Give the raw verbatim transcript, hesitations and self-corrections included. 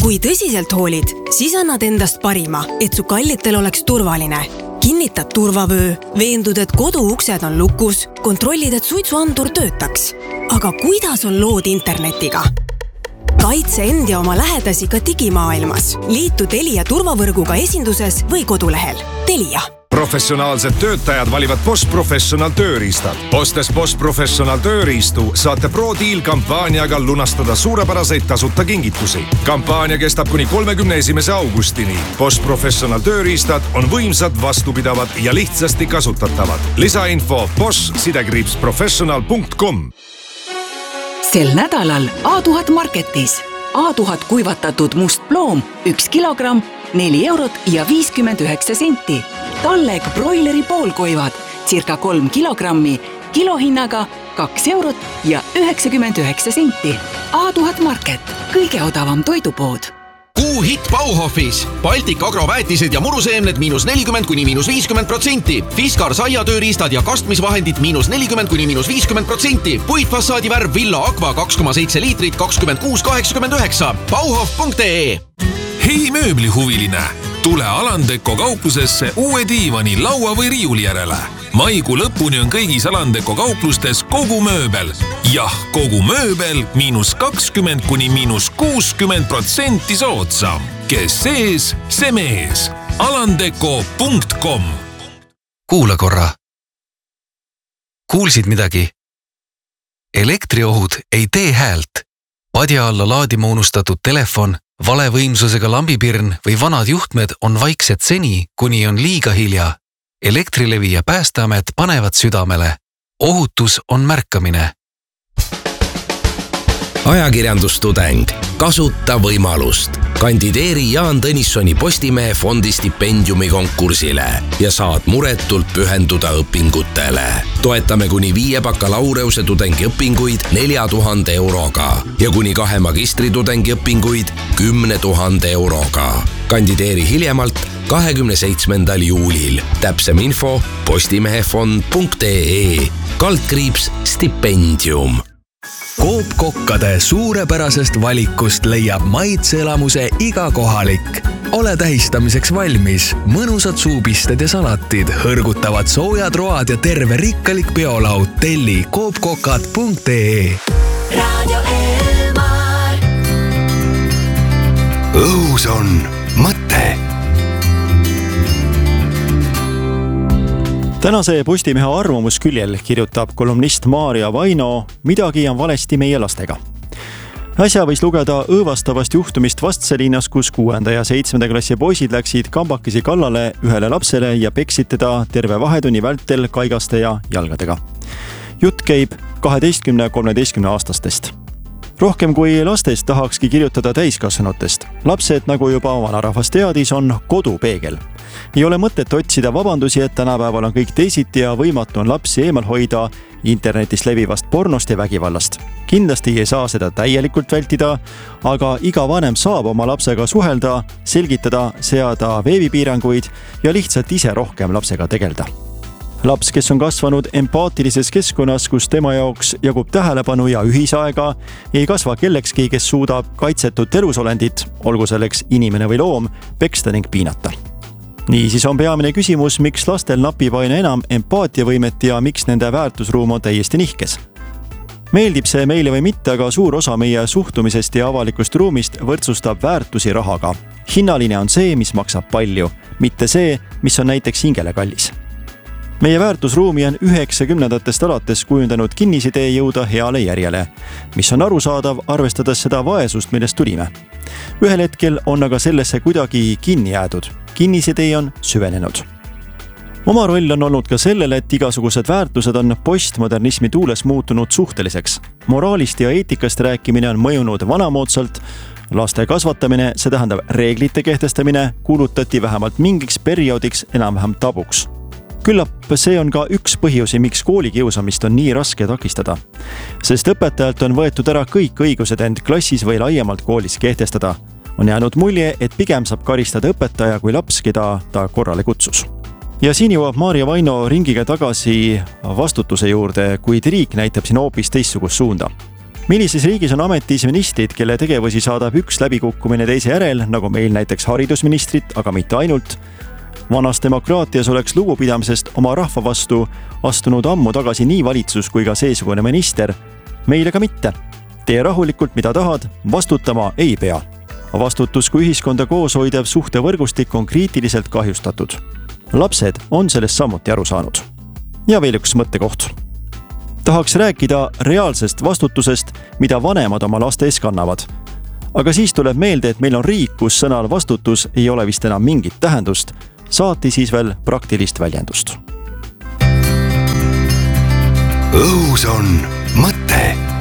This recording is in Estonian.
Kui tõsiselt hoolid, siis annad endast parima, et su kallitel oleks turvaline. Kinnitad turvavöö, veendud, et koduuksed on lukus, kontrollid, et suitsuandur töötaks. Aga kuidas on lood internetiga? Kaitse end ja oma lähedasi ka digimaailmas. Liitu Telia turvavõrguga esinduses või kodulehel. Telia. Professionaalsed töötajad valivad Bosch Professional tööriistad. Ostes Bosch Professional tööriistu saate Pro-Deal kampaaniaga lunastada suurepäraseid tasuta kingitusi. Kampaania kestab kuni kolmekümne esimese augustini. Bosch Professional tööriistad on võimsad, vastupidavad ja lihtsasti kasutatavad. Lisainfo bosch sidekriips professional punkt com. Sel nädalal A tuhat Marketis. A tuhat kuivatatud must ploom, üks kilogramm, neli eurot ja viiskümmend üheksa senti. Talleg broileri poolkoivad, circa kolm kilogrammi, kilohinnaga kaks eurot ja üheksakümmend üheksa senti. A tuhat Market, kõige odavam toidupood. Kuu hitt Bauhofis. Baltic agroväetised ja muruseemned miinus nelikümmend kuni miinus viiskümmend protsenti. Fiskar saiatööriistad ja kastmisvahendid miinus nelikümmend kuni miinus viiskümmend protsenti. Puitfassaadi värv Villa Aqua kaks koma seitse liitrit kakskümmend kuus kaheksakümmend üheksa. Bauhof punkt ee. Hei mööblihuviline, tule Alandeko kauplusesse uue diivani, laua või riiuli järele. Maikuu lõpuni on kõigis Alandeko kauplustes kogu mööbel. Jah, kogu mööbel miinus kakskümmend kuni miinus kuuskümmend protsenti soodsam. Kes sees, see mees. Alandeko punkt com. Kuula korra. Kuulsid midagi? Elektriohud ei tee häält. Padja alla laadima unustatud telefon, valevõimsusega lambipirn või vanad juhtmed on vaiksed seni, kuni on liiga hilja. Elektrilevi ja Päästeamet panevad südamele. Ohutus on märkamine. Ajakirjandustudeng. Kasuta võimalust. Kandideeri Jaan Tõnissoni Postimehe fondi stipendiumi konkursile ja saad muretult pühenduda õpingutele. Toetame kuni viie bakalaureuse tudengi õpinguid nelja tuhande euroga ja kuni kahe magistri tudengi õpinguid kümne tuhande euroga. Kandideeri hiljemalt kahekümne seitsmendal juulil. Täpsem info postimehefond punkt ee. Kaldkriips stipendium. Coop Kokkade suurepärasest valikust leiab maitseelamuse iga kohalik. Ole tähistamiseks valmis. Mõnusad suupisted ja salatid, hõrgutavad soojad road ja terve rikkalik biolaud. Telli coop kokad punkt ee. Radio Elmar. Õhus on mõte. Tänase Postimehe arvamusküljel kirjutab kolumnist Maarja Vaino, midagi on valesti meie lastega. Äsja võis lugeda õõvastavast juhtumist Vastseliinas, kus kuuenda ja seitsmenda klassi poisid läksid kambakesi kallale ühele lapsele ja peksid teda terve vahetunni vältel kaigaste ja jalgadega. Jutt käib kaheteistkümne kolmeteistkümne aastastest. Rohkem kui lastest tahakski kirjutada täiskasvanutest. Lapsed, nagu juba vanarahvas teadis, on kodupeegel. Ei ole mõtet otsida vabandusi, et tänapäeval on kõik teisiti ja võimatu on lapsi eemal hoida internetis levivast pornost ja vägivallast. Kindlasti ei saa seda täielikult vältida, aga iga vanem saab oma lapsega suhelda, selgitada, seada veebipiiranguid ja lihtsalt ise rohkem lapsega tegelda. Laps, kes on kasvanud empaatilises keskkonnas, kus tema jaoks jagub tähelepanu ja ühisaega, ei kasva kellekski, kes suudab kaitsetut elusolendit, olgu selleks inimene või loom, peksta ning piinata. Niisiis on peamine küsimus, miks lastel napib aina enam empaatiavõimet ja miks nende väärtusruum on täiesti nihkes. Meeldib see meile või mitte, aga suur osa meie suhtumisest ja avalikust ruumist võrdsustab väärtusi rahaga. Hinnaline on see, mis maksab palju, mitte see, mis on näiteks hingele kallis. Meie väärtusruumi on üheksakümnendatest alates kujundanud kinnisidee jõuda heale järjele, mis on arusaadav, arvestades seda vaesust, millest tulime. Ühel hetkel on aga sellesse kuidagi kinni jäädud. Kinnisidee on süvenenud. Oma roll on olnud ka sellele, et igasugused väärtused on postmodernismi tuules muutunud suhteliseks. Moraalist ja eetikast rääkimine on mõjunud vanamoodsalt. Laste kasvatamine, see tähendab reeglite kehtestamine, kuulutati vähemalt mingiks perioodiks enam-vähem tabuks. Küllap see on ka üks põhjusi, miks koolikiusamist on nii raske takistada. Sest õpetajalt on võetud ära kõik õigused end klassis või laiemalt koolis kehtestada. On jäänud mulje, et pigem saab karistada õpetaja kui laps, keda ta korrale kutsus. Ja siin jõuab Maarja Vaino ringiga tagasi vastutuse juurde, kuid riik näitab siin hoopis teistsugust suunda. Millises riigis on ametis ministrid, kelle tegevusi saadab üks läbikukkumine teise järel, nagu meil näiteks haridusministrit, aga mitte ainult? Vanas demokraatias oleks lugupidamisest oma rahva vastu astunud ammu tagasi nii valitsus kui ka seesugune minister. Meile ka mitte. Tee rahulikult, mida tahad, vastutama ei pea. Vastutus kui ühiskonda koos hoidev suhtevõrgustik on kriitiliselt kahjustatud. Lapsed on sellest samuti aru saanud. Ja veel üks mõttekoht. Tahaks rääkida reaalsest vastutusest, mida vanemad oma laste ees kannavad. Aga siis tuleb meelde, et meil on riik, kus sõnal vastutus ei ole vist enam mingit tähendust, saati siis veel praktilist väljendust. Õhus on mõte.